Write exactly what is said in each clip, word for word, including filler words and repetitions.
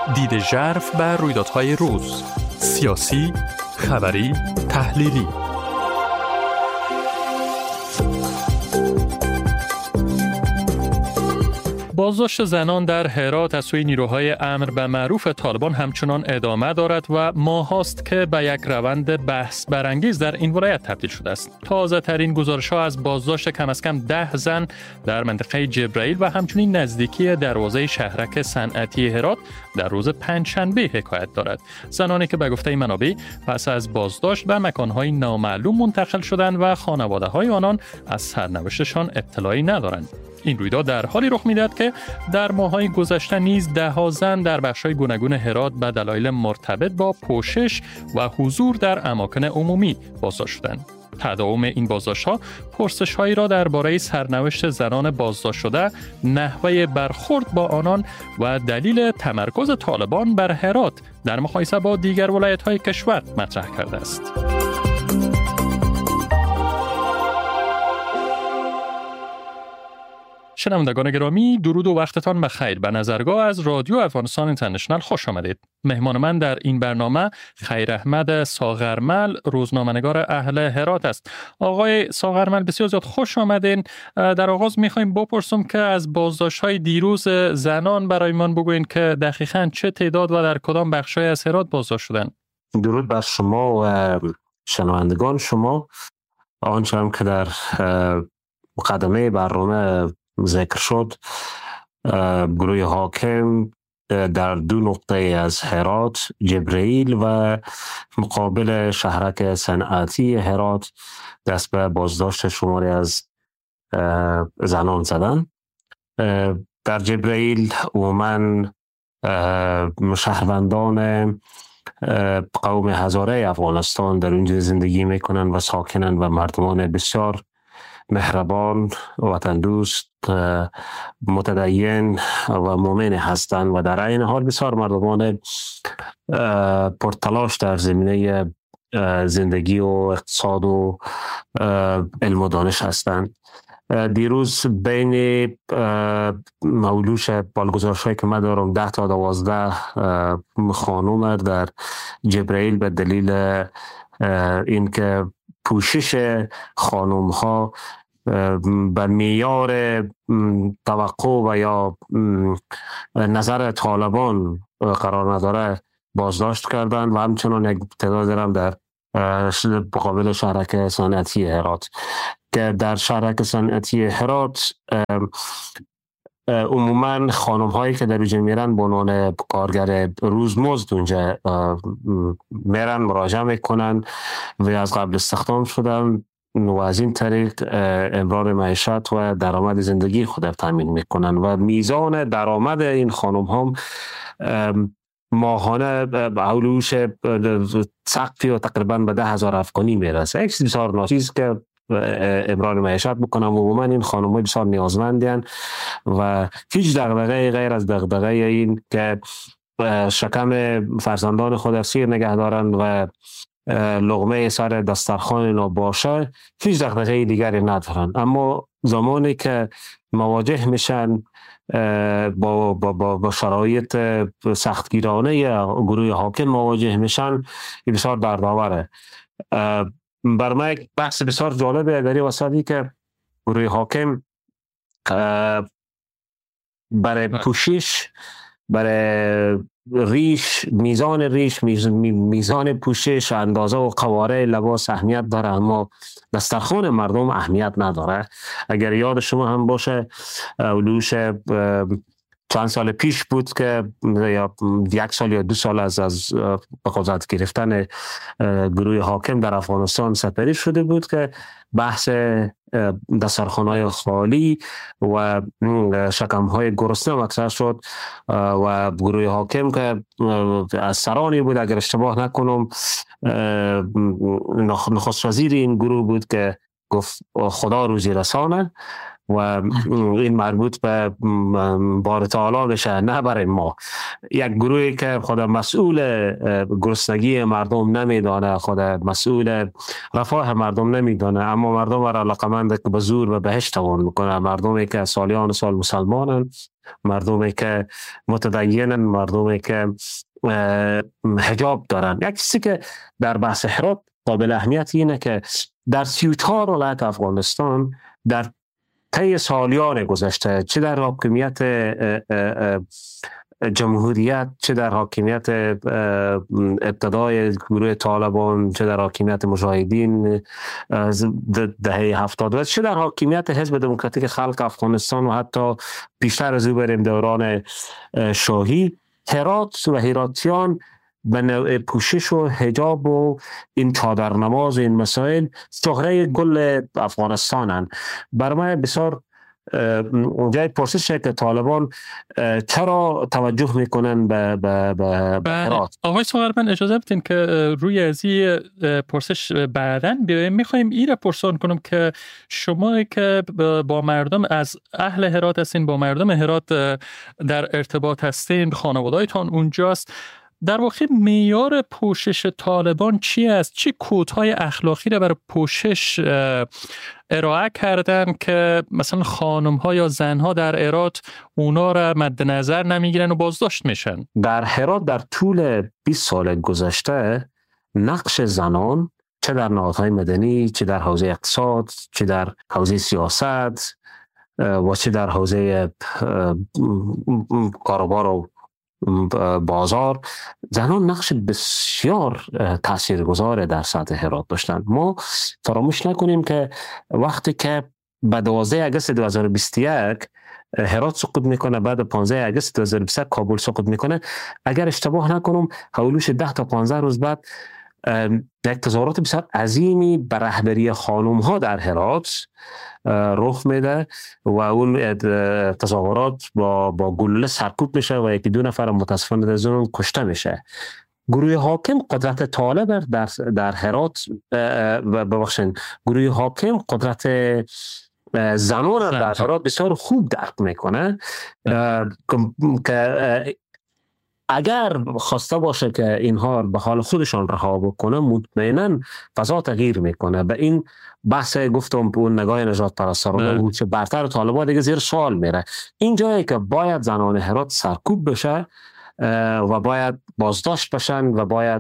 دید ژرف بر رویدادهای روز، سیاسی، خبری، تحلیلی. بازداشت زنان در هرات از سوی نیروهای امر به معروف طالبان همچنان ادامه دارد و ماهاست که به یک روند بحث برانگیز در این ولایت تبدیل شده است. تازه ترین گزارش‌ها از بازداشت کم از کم ده زن در منطقه جبرائیل و همچنین نزدیکی دروازه شهرک صنعتی هرات در روز پنجشنبه حکایت دارد. زنانی که به گفته منابع پس از بازداشت به مکان‌های نامعلوم منتقل شدند و خانواده‌های آنان از سرنوشتشان اطلاعی ندارند. این رویداد در حالی رخ می‌دهد که در ماه‌های گذشته نیز ده‌ها زن در بخش‌های گوناگون هرات به دلایل مرتبط با پوشش و حضور در اماکن عمومی بازداشت شدند. تداوم این بازداشت‌ها پرسش‌هایی را درباره سرنوشت زنان بازداشت شده، نحوه برخورد با آنان و دلیل تمرکز طالبان بر هرات در مقایسه با دیگر ولایت‌های کشور مطرح کرده است. شنوندگان گرامی، درود و وقتتان بخیر. به نظرگاه از رادیو افغانستان اینترنشنال خوش آمدید. مهمان من در این برنامه خیر احمد ساغرمل، روزنامه‌نگار اهل هرات است. آقای ساغرمل، بسیار زیاد خوش آمدین. در آغاز می‌خوایم بپرسم که از بازداشت‌های دیروز زنان برای من بگوین که دقیقاً چه تعداد و در کدام بخش‌های از هرات بازداشت شدند. درود بر شما و شنوندگان شما. آنچه هم که در مقدمه برنامه ذکر شد، گروه حاکم در دو نقطه از هرات، جبرائیل و مقابل شهرک صنعتی هرات، دست به بازداشت شماری از زنان زدن. در جبرائیل عموماً شهروندان قوم هزاره افغانستان در اونجا زندگی میکنن و ساکنن و مردمان بسیار مهربان، وطن دوست، متدین و مؤمن هستند و در این حال بسیار مردمان پرتلاش در زمینه زندگی و اقتصاد و علم و دانش هستند. دیروز بین مولوش بالگزارش‌هایی که من دارم ده تا دوازده خانم در جبرائیل به دلیل اینکه پوشش خانم ها به معیار توقع و یا نظر طالبان قرار نداره بازداشت کردند و همچنان یک تعداد هم در مقابل شهرک صنعتی هرات که در شهرک صنعتی هرات عموما خانم هایی که در اونجا میرن به عنوان کارگر روزمزد اونجا میرن، مراجعه میکنن و از قبل استخدام شدن و از این طریق امرار معیشت و درآمد زندگی خود تامین میکنن و میزان درآمد این خانم هم ماهانه حولوش سقفی و تقریبا به ده هزار افغانی میرسه. یک چیز بسیار ناچیز که امرار معیشت بکنم و عموما این خانم‌ها بسیار نیازمندن و هیچ دغدغه غیر از دغدغه این که شکم فرزندان خود سیر نگه دارن و لقمه سر دسترخوان اینا باشه، هیچ دغدغه دیگری ندارن. اما زمانی که مواجه میشن با, با, با, با شرایط سختگیرانه گروه حاکم مواجه میشن، بسیار دردآوره. بر ما یک بحث بسیار جالبه در این وسطی که گروه حاکم برای پوشش، برای ریش، میزان ریش، میزان پوشش، اندازه و قواره لباس اهمیت داره، اما دسترخوان مردم اهمیت نداره. اگر یاد شما هم باشه، اولوش چند سال پیش بود که یا یک سال یا دو سال از از قدرت گرفتن گروه حاکم در افغانستان سپری شده بود که بحث دسترخوان‌های خالی و شکم‌های گرسنه مطرح شد و گروه حاکم که از سرانی بود، اگر اشتباه نکنم نخست وزیر این گروه بود که گفت خدا روزی رسانه و این مربوط به بار تعالی بشه، نه برای ما. یک گروهی که خود مسئول گرسنگی مردم نمیدانه، خود مسئول رفاه مردم نمیدانه، اما مردم را علاقمند که به زور و بهشت توان میکنه. مردمی که سالیان سال مسلمانن، مردمی که متدینن، مردمی که حجاب دارن. یک چیزی که در بحث هرات قابل اهمیت اینه که در سی و چهار ولایت افغانستان در طی سالیان گذشته، چه در حاکمیت جمهوریت، چه در حاکمیت ابتدای گروه طالبان، چه در حاکمیت مجاهدین از دهه هفتاد، چه در حاکمیت حزب دموکراتیک خلق افغانستان و حتی بیشتر از او بریم دوران شاهی، هرات و هراتیان به نوع پوشش و حجاب و این چادر نماز و این مسائل شهره گل افغانستانن. برای من بسیار اونجای پرسش که طالبان چرا توجه میکنن به به به هرات. آقای سوغرمند اجازه بدین که روی از این پرسش بعداً بیایم. میخوایم این را پرسان کنم که شما که با مردم از اهل هرات هستین، با مردم هرات در ارتباط هستین، خانواده‌تان اونجاست، در واقع معیار پوشش طالبان چی است؟ چه کودهای اخلاقی را برای پوشش ارائه کردن که مثلا خانم ها یا زن ها در هرات اونا را مد نظر نمیگیرن و بازداشت میشن؟ در هرات در طول بیست سال گذشته نقش زنان، چه در نهادهای مدنی، چه در حوزه اقتصاد، چه در حوزه سیاست و چه در حوزه کاروبار و بازار، زنان نقش بسیار تاثیرگذار در سطح هرات داشتند. ما فراموش نکنیم که وقتی که به دوازده اگست دو هزار و بیست و یک هرات سقوط میکنه، بعد پانزده اگست دو هزار و بیست و یک کابل سقوط میکنه، اگر اشتباه نکنم حدود ده تا پانزده روز بعد یک تظاهرات بسیار عظیمی بر رهبری خانم ها در هرات رخ میده و اون تظاهرات با با گلوله سرکوب میشه و یکی دو نفر متاسفانه از اون کشته میشه. گروه حاکم قدرت طالب در در هرات و ببخشید گروه حاکم قدرت زنان در هرات بسیار خوب درک میکنه که اگر خواسته باشه که اینها به حال خودشان رها بکنه، مطمئنا فضا تغییر میکنه. به این بحث گفتم اون نگاه نجات پرستارانه بود که برتر طالبان دیگه زیر سوال میره. این جایی که باید زنان هرات سرکوب بشه و باید بازداشت بشن و باید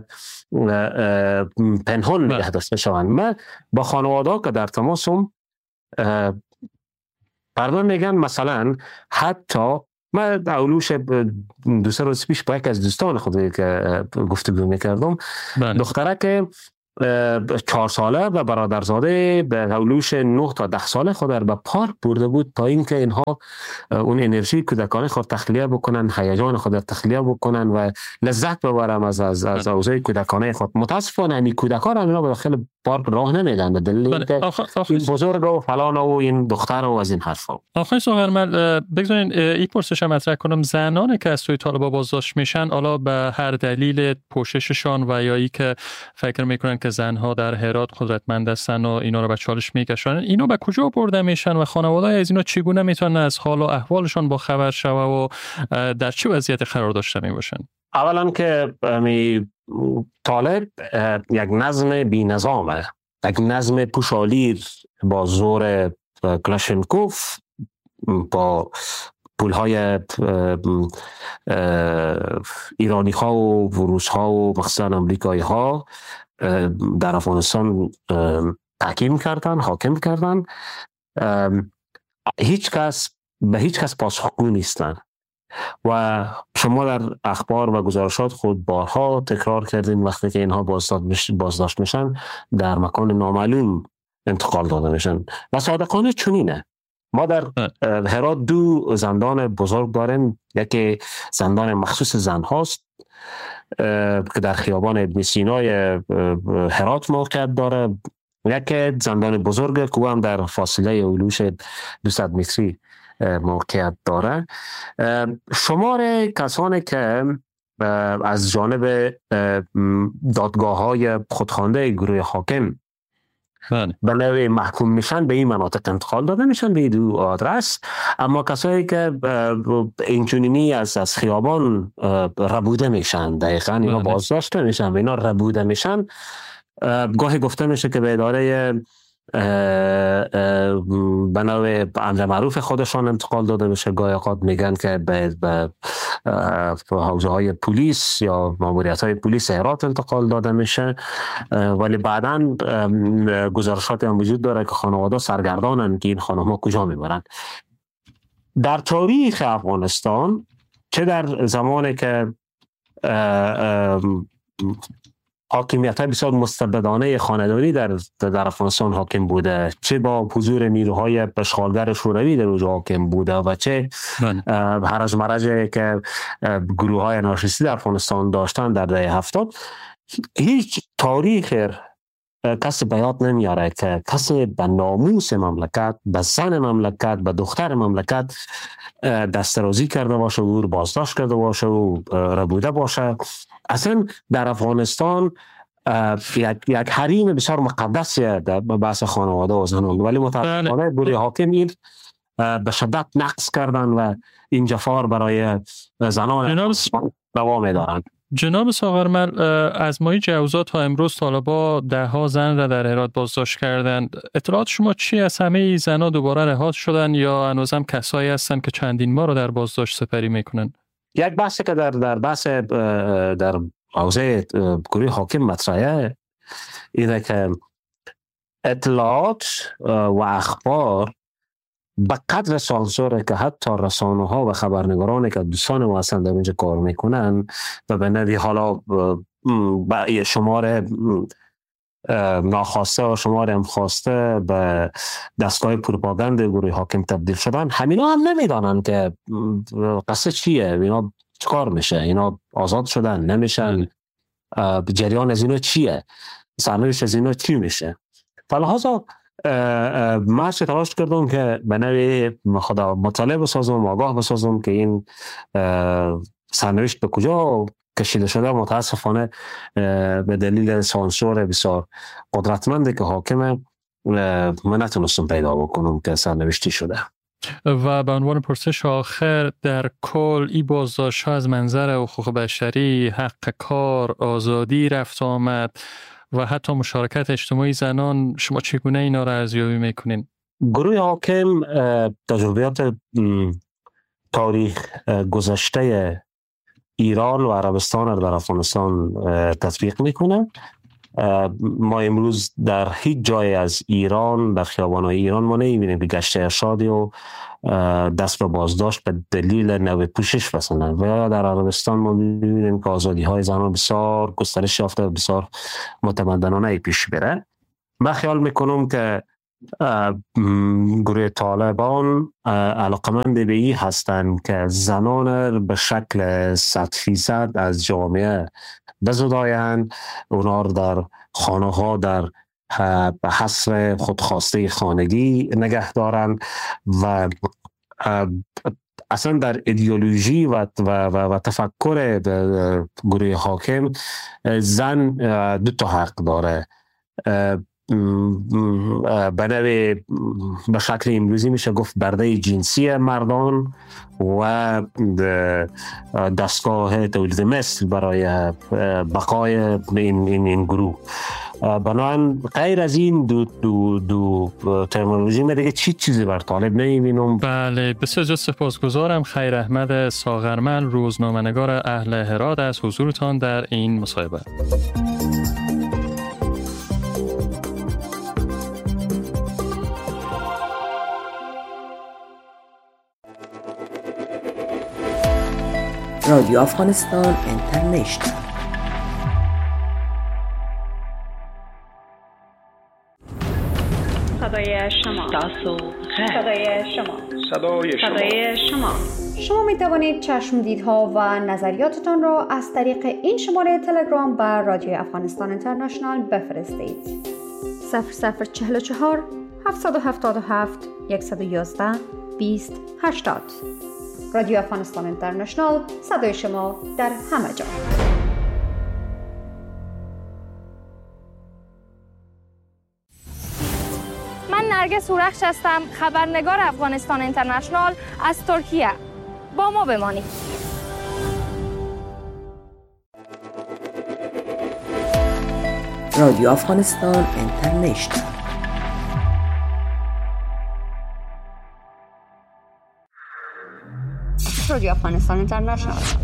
پنهان نگه داشته بشن. من با خانواده که در تماسم پردان میگن مثلا حتی من اولوش دو سه روز پیش با یک از دوستان خود که گفتگو میکردم، دختره که چهار ساله و برادرزاده به اولوش نه تا ده ساله خود در به پارک برده بود تا اینکه اینها اون انرژی کودکانه خود تخلیه بکنن، هیجان خود تخلیه بکنن و لذت ببرن از از از اوضاع کودکانه خود. متاسفانه این کودکان اینا به داخل پارک راه نمیدن به دلیل اینکه این بزرگ و فلان و این دختر و از این حرفا. آخه سوغرمند بگذارین یک پرسش مطرح کنم. زنانی که از سوی طالبان بازداشت میشن، حالا به هر دلیل پوشششان و یا ای که فکر میکنن که زنها در هرات قدرتمند هستن و اینا رو به چالش میکشن، اینا به کجا برده میشن و خانواده از اینا چگونه میتونن از حال و احوالشان با خبر شوه و در چه وضعیت قرار داشته میباشن؟ اولا که می طالب یک نظم بی نظامه، یک نظم پوشالیر با زور کلاشنکوف، با پولهای ایرانی ها و روس ها و مخصوصا امریکایی ها در افغانستان تحکیم کردن، حاکم کردن. هیچ کس به هیچ کس پاسخگو نیستن و شما در اخبار و گزارشات خود بارها تکرار کردین وقتی که اینها بازداشت میشن در مکان نامعلوم انتقال داده میشن و صادقانه چنینه. ما در هرات دو زندان بزرگ داریم، یکی زندان مخصوص زن هاست که در خیابان ابن سینای هرات موقعیت داره، یکی زندان بزرگ که هم در فاصله اولوش دویست متری موقعیت داره. شمار کسانی که از جانب دادگاه های خودخوانده گروه حاکم به نوع محکوم میشن به این مناطق انتقال داده میشن به دو آدرس. اما کسایی که اینچنینی از از خیابان ربوده میشن دقیقاً اینا بازداشت میشن و اینا ربوده میشن، گاهی گفته میشه که به اداره به نوع امر معروف خودشان انتقال داده میشه، گاهی اوقات میگن که به, به حوزه های پلیس یا ماموریت های پلیس هرات انتقال داده میشه. ولی بعداً گزارشاتی هم وجود داره که خانواده سرگردانن که این خانم ها کجا میبرن. در تاریخ افغانستان چه در زمانی که حاکمیت های بسیار مستبدانه خاندانی در در افغانستان حاکم بوده، چه با حضور نیروهای اشغالگر شوروی در اونجا حاکم بوده و چه هرج مرجی که گروه های ناشناسی در افغانستان داشتن در دهه هفتاد، هیچ تاریخ کسی به یاد نمیاره که کسی به ناموس مملکت، به زن مملکت، به دختر مملکت دسترازی کرده باشه و او بازداشت کرده باشه و ربوده باشه. اصلا در افغانستان یک یک حریم بسیار مقدسیه در بحث خانواده و زنان، ولی متاسفانه گروه حاکم این به شدت نقص کردن و این جفار برای زنان دوام دارند. جناب ساغرمل، از ماه جوزا تا امروز طالبا ده ها زن را در هرات بازداشت کردند. اطلاعات شما چی از همه زنها دوباره رها شدن یا هنوزم کسایی هستند که چندین ماه را در بازداشت سپری میکنن؟ یک بحثی که در در بحث در حوزه گروه حاکم مطرحه اینه که اطلاعات و اخبار به قدر سانسوره که حتی رسانه ها و خبرنگارانی که دوستان ما هستند در اینجا کار میکنن و به نوی حالا به شمار ناخواسته و شمار هم خواسته به دستگاه پروپاگاند گروه حاکم تبدیل شدن، همینا هم نمیدانن که قصه چیه، اینا چکار میشه، اینا آزاد شدن نمیشن، جریان از اینا چیه، سرنوشت از اینا چی میشه. فلحاظا من چه تلاش کردم که به نوعی خدا مطالعه بسازم، آگاه بسازم که این سرنوشت به کجا کشیده شده. متاسفانه به دلیل سانسور بسیار قدرتمندی که حاکمه من نتونستم پیدا بکنم که سرنوشتی شده. و به عنوان پرسش آخر، در کل این بازداشت ها از منظر حقوق بشری، حق کار، آزادی رفت آمد و حتی مشارکت اجتماعی زنان، شما چگونه اینا را ارزیابی میکنین؟ گروه حاکم تجربیات تاریخ گذشته ایران و عربستان را در افغانستان تطبیق میکنه. ما امروز در هیچ جای از ایران، در خیابان‌های ایران ما نمی‌بینیم که گشت ارشادی و دست به بازداشت به دلیل نوع پوشش بسنن. و در عربستان ما می‌بینیم که آزادی‌های زنان بسیار گسترش یافته و بسیار متمدنانه پیش بره. من خیال میکنم که گروه طالبان علاقمند به این هستند که زنان به شکل صد فیصد از جامعه بزدایند، اونا رو در خانه ها در حصر خودخواسته خانگی نگه دارن و اصلا در ایدئولوژی و, و, و, و تفکر گروه حاکم زن دو تا حق داره. به نوع به شکل امروزی میشه گفت برده جنسی مردان و دستگاه تولید مثل برای بقای این, این, این گروه. بنابراین غیر از این دو, دو, دو ترمینولوژی من دیگه چی چیزی بر طالب نمیبینم. بله، بسیار جا سپاسگزارم. خیر احمد ساغرمل، روزنامه‌نگار اهل هرات، از حضورتان در این مصاحبه. رادیو افغانستان اینترنشنال. صدای شما. تاسو خیر. صدای شما. صدای شما. صدای شما. شما می توانید چشمدیدها و نظریاتتان را از طریق این شماره تلگرام بر رادیو افغانستان اینترنشنال بفرستید. صفر صفر چهل و چهار هفتصد و هفتاد و هفت صد و یازده بیست هشتاد. رادیو افغانستان اینترنشنال، صدای شما در همه جا. نرگس هورخش هستم، خبرنگار افغانستان اینترنشنال از ترکیه. با ما بمانید. رادیو افغانستان اینترنشنال. رادیو افغانستان اینترنشنال